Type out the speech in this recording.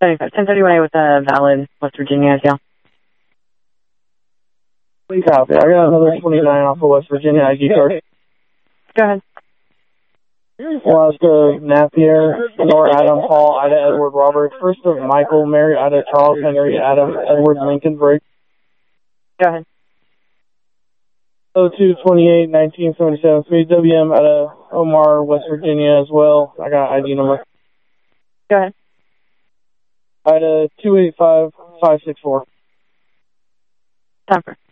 1031A with a valid West Virginia ITL. Please copy. I got another 29 off of West Virginia ID card. Go ahead. Well, let's go Napier, Nor Adam, Paul, Ida, Edward, Robert. First of Michael, Mary, Ida, Charles, Henry, Adam, Edward, Lincoln, Break. Go ahead. 0228 1977 3WM out of Omar, West Virginia as well. I got ID number. Go ahead. Ida 285564. Time for.